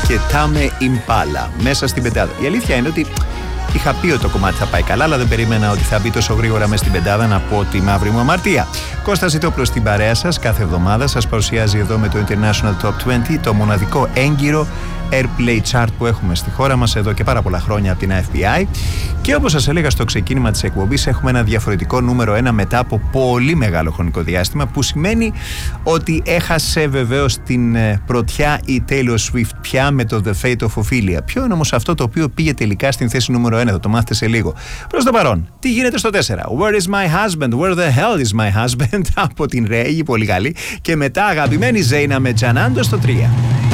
και Tame Impala μέσα στην πεντάδα. Η αλήθεια είναι ότι είχα πει ότι το κομμάτι θα πάει καλά, αλλά δεν περίμενα ότι θα μπει τόσο γρήγορα μέσα στην πεντάδα, να πω τη μαύρη μου αμαρτία. Κώστας Ζητόπουλος στην παρέα σας κάθε εβδομάδα, σας παρουσιάζει εδώ με το International Top 20 το μοναδικό έγκυρο Airplay Chart που έχουμε στη χώρα μας εδώ και πάρα πολλά χρόνια από την FBI. Και όπως σας έλεγα στο ξεκίνημα της εκπομπής, έχουμε ένα διαφορετικό νούμερο 1 μετά από πολύ μεγάλο χρονικό διάστημα, που σημαίνει ότι έχασε βεβαίως την πρωτιά η Taylor Swift πια με το The Fate of Ophelia. Ποιο είναι όμως αυτό το οποίο πήγε τελικά στην θέση νούμερο 1, θα το μάθετε σε λίγο. Προς το παρόν, τι γίνεται στο 4? Where is my husband? Where the hell is my husband? Από την Ρέγη, πολύ καλή. Και μετά αγαπημένη Ζέινα με Τζανάντο στο 3.